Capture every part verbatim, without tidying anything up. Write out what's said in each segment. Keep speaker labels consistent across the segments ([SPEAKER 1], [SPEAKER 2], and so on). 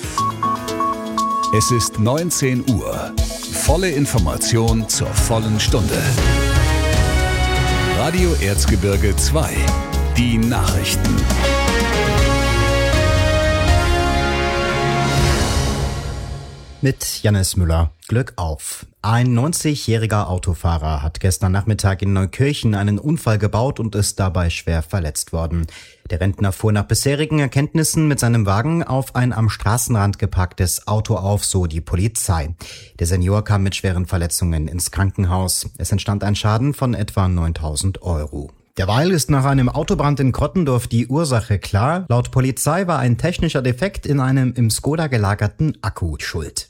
[SPEAKER 1] Es ist neunzehn Uhr. Volle Information zur vollen Stunde. Radio Erzgebirge zwei. Die Nachrichten.
[SPEAKER 2] Mit Jannis Müller. Glück auf. Ein neunzigjähriger Autofahrer hat gestern Nachmittag in Neukirchen einen Unfall gebaut und ist dabei schwer verletzt worden. Der Rentner fuhr nach bisherigen Erkenntnissen mit seinem Wagen auf ein am Straßenrand geparktes Auto auf, so die Polizei. Der Senior kam mit schweren Verletzungen ins Krankenhaus. Es entstand ein Schaden von etwa neuntausend Euro. Derweil ist nach einem Autobrand in Krottendorf die Ursache klar. Laut Polizei war ein technischer Defekt in einem im Skoda gelagerten Akku schuld.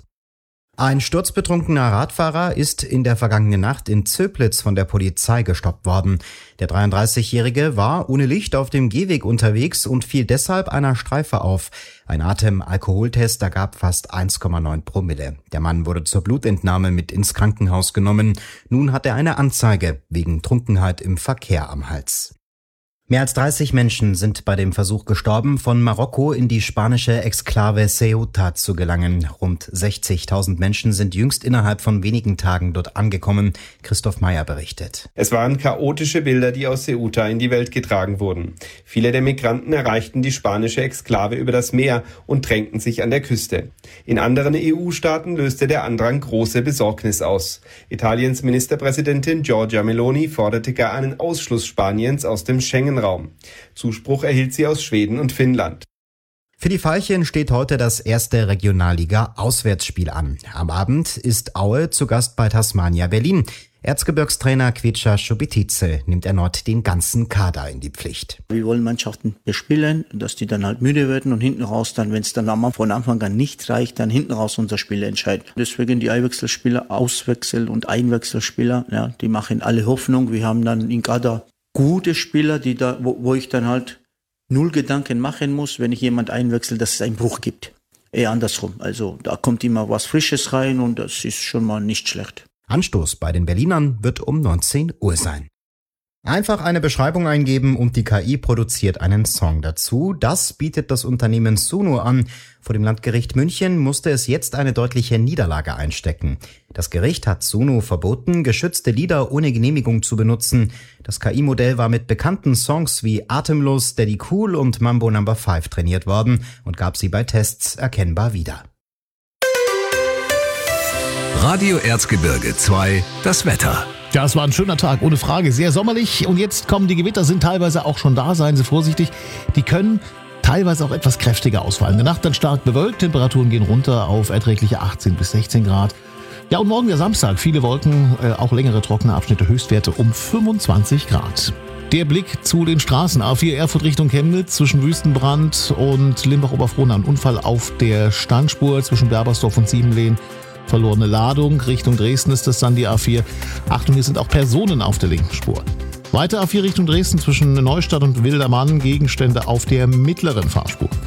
[SPEAKER 2] Ein sturzbetrunkener Radfahrer ist in der vergangenen Nacht in Zöblitz von der Polizei gestoppt worden. Der dreiunddreißigjährige war ohne Licht auf dem Gehweg unterwegs und fiel deshalb einer Streife auf. Ein Atem-Alkoholtest ergab fast eins Komma neun Promille. Der Mann wurde zur Blutentnahme mit ins Krankenhaus genommen. Nun hat er eine Anzeige wegen Trunkenheit im Verkehr am Hals. Mehr als dreißig Menschen sind bei dem Versuch gestorben, von Marokko in die spanische Exklave Ceuta zu gelangen. Rund sechzigtausend Menschen sind jüngst innerhalb von wenigen Tagen dort angekommen. Christoph Meyer berichtet.
[SPEAKER 3] Es waren chaotische Bilder, die aus Ceuta in die Welt getragen wurden. Viele der Migranten erreichten die spanische Exklave über das Meer und drängten sich an der Küste. In anderen E U-Staaten löste der Andrang große Besorgnis aus. Italiens Ministerpräsidentin Giorgia Meloni forderte gar einen Ausschluss Spaniens aus dem Schengen Raum. Zuspruch erhielt sie aus Schweden und Finnland.
[SPEAKER 2] Für die Veilchen steht heute das erste Regionalliga-Auswärtsspiel an. Am Abend ist Aue zu Gast bei Tasmania Berlin. Erzgebirgstrainer Kvicha Schubitice nimmt erneut den ganzen Kader in die Pflicht.
[SPEAKER 4] Wir wollen Mannschaften bespielen, dass die dann halt müde werden und hinten raus dann, wenn es dann von Anfang an nicht reicht, dann hinten raus unser Spiel entscheiden. Deswegen die Einwechselspieler, Auswechsel- und Einwechselspieler, ja, die machen alle Hoffnung. Wir haben dann in Kader gute Spieler, die da, wo, wo ich dann halt null Gedanken machen muss, wenn ich jemand einwechsel, dass es einen Bruch gibt. Eher andersrum. Also da kommt immer was Frisches rein und das ist schon mal nicht schlecht.
[SPEAKER 2] Anstoß bei den Berlinern wird um neunzehn Uhr sein. Einfach eine Beschreibung eingeben und die K I produziert einen Song dazu. Das bietet das Unternehmen Suno an. Vor dem Landgericht München musste es jetzt eine deutliche Niederlage einstecken. Das Gericht hat Suno verboten, geschützte Lieder ohne Genehmigung zu benutzen. Das K I-Modell war mit bekannten Songs wie Atemlos, Daddy Cool und Mambo Number five trainiert worden und gab sie bei Tests erkennbar wieder.
[SPEAKER 1] Radio Erzgebirge zwei, das Wetter.
[SPEAKER 5] Ja, es war ein schöner Tag, ohne Frage, sehr sommerlich. Und jetzt kommen die Gewitter, sind teilweise auch schon da, seien Sie vorsichtig. Die können teilweise auch etwas kräftiger ausfallen. In der Nacht dann stark bewölkt, Temperaturen gehen runter auf erträgliche achtzehn bis sechzehn Grad. Ja, und morgen der Samstag, viele Wolken, äh, auch längere trockene Abschnitte, Höchstwerte um fünfundzwanzig Grad. Der Blick zu den Straßen. A vier Erfurt Richtung Chemnitz zwischen Wüstenbrand und Limbach-Oberfrohna. Ein Unfall auf der Standspur zwischen Berbersdorf und Siebenlehn. Verlorene Ladung. Richtung Dresden ist das dann die A vier. Achtung, hier sind auch Personen auf der linken Spur. Weiter A vier Richtung Dresden zwischen Neustadt und Wildermann. Gegenstände auf der mittleren Fahrspur.